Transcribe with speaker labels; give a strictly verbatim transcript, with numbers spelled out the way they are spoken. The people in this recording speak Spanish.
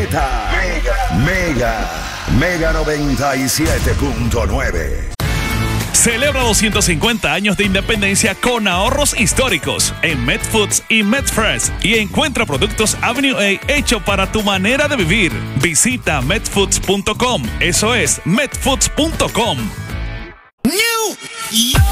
Speaker 1: Mega, Mega, Mega, Mega noventa y siete punto nueve.
Speaker 2: Celebra doscientos cincuenta años de independencia con ahorros históricos en Medfoods y Medfresh y encuentra productos Avenue A hecho para tu manera de vivir. Visita medfoods punto com. Eso es medfoods punto com.
Speaker 3: New